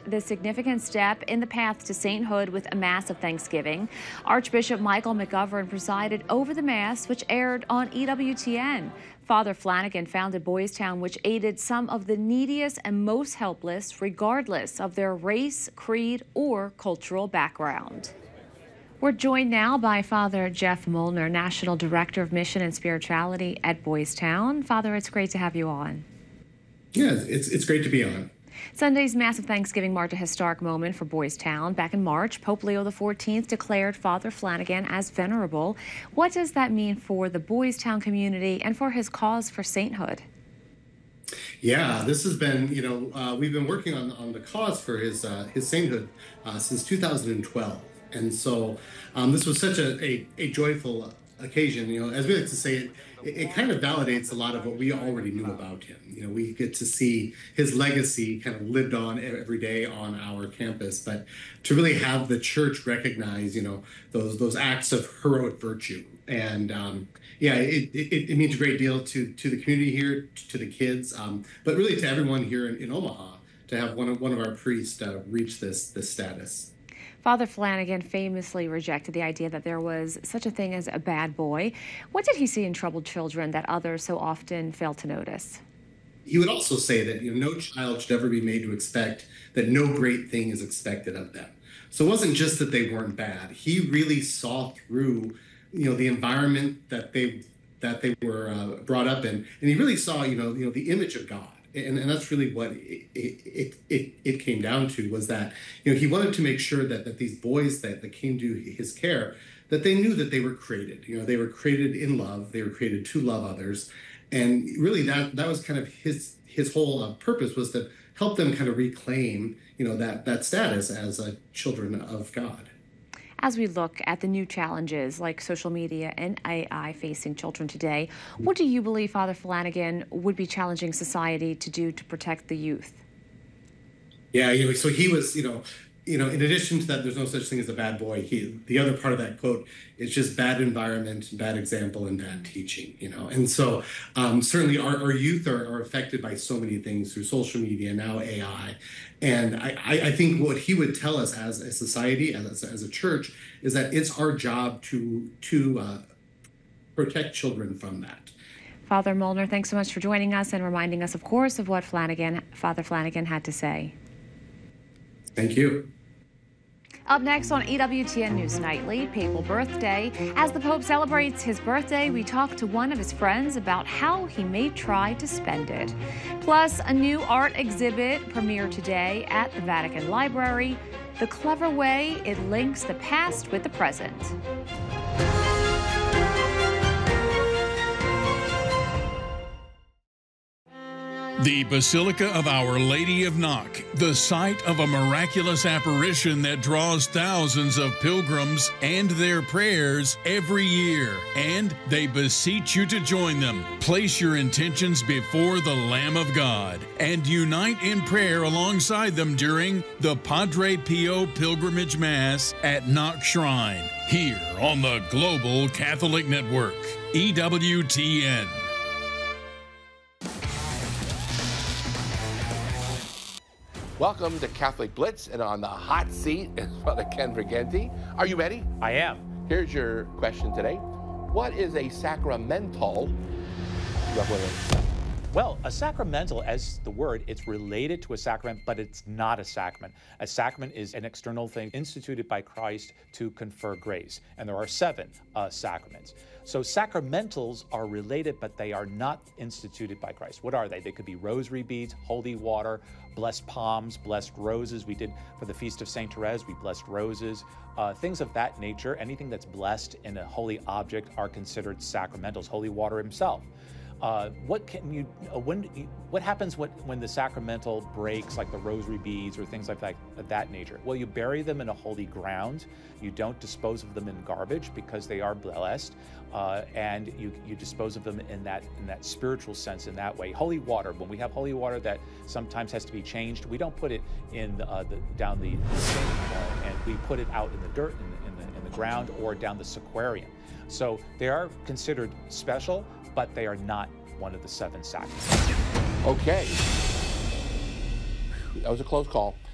this significant step in the path to sainthood with a Mass of Thanksgiving. Archbishop Michael McGovern presided over the Mass, which aired on EWTN. Father Flanagan founded Boys Town, which aided some of the neediest and most helpless, regardless of their race, creed, or cultural background. We're joined now by Father Jeff Molnar, National Director of Mission and Spirituality at Boys Town. Father, it's great to have you on. Yeah, it's great to be on. Sunday's Mass of Thanksgiving marked a historic moment for Boys Town. Back in March, Pope Leo XIV declared Father Flanagan as venerable. What does that mean for the Boys Town community and for his cause for sainthood? Yeah, this has been, we've been working on the cause for his sainthood since 2012. And so this was such a joyful occasion. As we like to say, it kind of validates a lot of what we already knew about him. We get to see his legacy kind of lived on every day on our campus, but to really have the church recognize, those acts of heroic virtue. And it means a great deal to the community here, to the kids, but really to everyone here in Omaha to have one of our priests reach this status. Father Flanagan famously rejected the idea that there was such a thing as a bad boy. What did he see in troubled children that others so often fail to notice? He would also say that no child should ever be made to expect that no great thing is expected of them. So it wasn't just that they weren't bad. He really saw through, the environment that they were brought up in, and he really saw, the image of God. And that's really what it came down to, was that, he wanted to make sure that these boys that came to his care, that they knew that they were created. They were created in love. They were created to love others. And really that was kind of his whole purpose, was to help them kind of reclaim, that status as children of God. As we look at the new challenges like social media and AI facing children today, what do you believe Father Flanagan would be challenging society to do to protect the youth? Yeah, so he was, in addition to that, there's no such thing as a bad boy. The other part of that quote is just bad environment, bad example, and bad teaching, And so certainly our youth are affected by so many things through social media, now AI. And I think what he would tell us as a society, as a church, is that it's our job to protect children from that. Father Molnar, thanks so much for joining us and reminding us, of course, of what Father Flanagan had to say. Thank you. Up next on EWTN News Nightly, Papal Birthday. As the Pope celebrates his birthday, we talk to one of his friends about how he may try to spend it. Plus, a new art exhibit premiered today at the Vatican Library, The Clever Way It Links the Past with the Present. The Basilica of Our Lady of Knock, the site of a miraculous apparition that draws thousands of pilgrims and their prayers every year. And they beseech you to join them. Place your intentions before the Lamb of God and unite in prayer alongside them during the Padre Pio Pilgrimage Mass at Knock Shrine, here on the Global Catholic Network, EWTN. Welcome to Catholic Blitz, and on the hot seat is Father Ken Vergenti. Are you ready? I am. Here's your question today. What is a sacramental? Well, a sacramental, as the word, it's related to a sacrament, but it's not a sacrament. A sacrament is an external thing instituted by Christ to confer grace, and there are 7 sacraments. So sacramentals are related, but they are not instituted by Christ. What are they? They could be rosary beads, holy water, blessed palms, blessed roses. We did for the Feast of St. Therese, we blessed roses. Things of that nature, anything that's blessed in a holy object are considered sacramentals. Holy water himself. What happens when the sacramental breaks, like the rosary beads or things like that of that nature? Well, you bury them in a holy ground. You don't dispose of them in garbage because they are blessed, and you dispose of them in that spiritual sense in that way. Holy water. When we have holy water that sometimes has to be changed, we don't put it in down the sink, and we put it out in the dirt in the ground or down the sequarium. So they are considered special, but they are not one of the 7 sacraments. Okay. That was a close call.